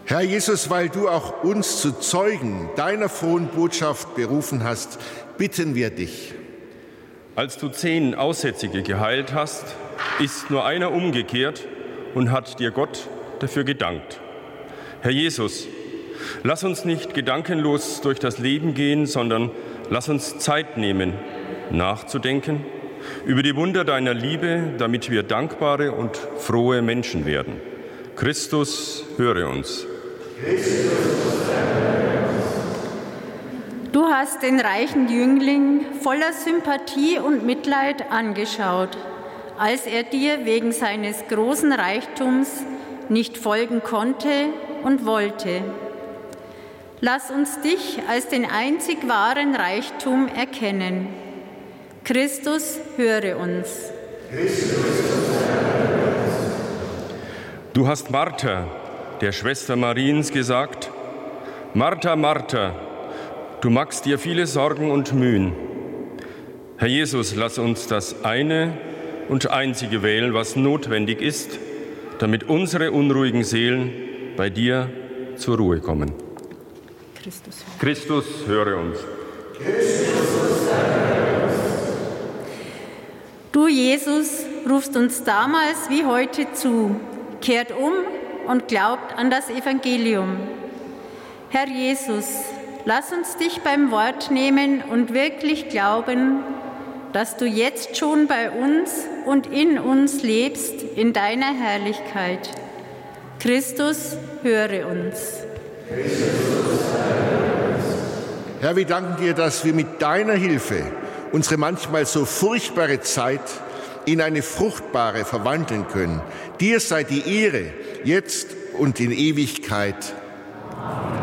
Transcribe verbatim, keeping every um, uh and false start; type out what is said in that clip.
Herr Jesus, weil du auch uns zu Zeugen deiner frohen Botschaft berufen hast, bitten wir dich. Als du zehn Aussätzige geheilt hast, ist nur einer umgekehrt und hat dir Gott dafür gedankt. Herr Jesus, lass uns nicht gedankenlos durch das Leben gehen, sondern lass uns Zeit nehmen, nachzudenken über die Wunder deiner Liebe, damit wir dankbare und frohe Menschen werden. Christus, höre uns. Du hast den reichen Jüngling voller Sympathie und Mitleid angeschaut, als er dir wegen seines großen Reichtums nicht folgen konnte und wollte. Lass uns dich als den einzig wahren Reichtum erkennen. Christus, höre uns. Du hast Martha, der Schwester Mariens, gesagt: Martha, Martha, du machst dir viele Sorgen und Mühen. Herr Jesus, lass uns das eine und einzige wählen, was notwendig ist, damit unsere unruhigen Seelen bei dir zur Ruhe kommen. Christus, Christus, höre uns. Du, Jesus, rufst uns damals wie heute zu: Kehrt um und glaubt an das Evangelium. Herr Jesus, lass uns dich beim Wort nehmen und wirklich glauben, dass du jetzt schon bei uns und in uns lebst in deiner Herrlichkeit. Christus, höre uns. Herr, wir danken dir, dass wir mit deiner Hilfe unsere manchmal so furchtbare Zeit in eine fruchtbare verwandeln können. Dir sei die Ehre, jetzt und in Ewigkeit.